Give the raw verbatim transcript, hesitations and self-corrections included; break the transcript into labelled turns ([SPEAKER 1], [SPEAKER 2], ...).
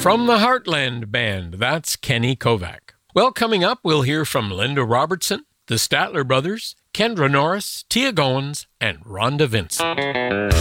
[SPEAKER 1] From the Heartland Band, that's Kenny Kovac. Well, coming up, we'll hear from Linda Robertson, the Statler Brothers, Kendra Norris, Tia Goins, and Rhonda Vincent.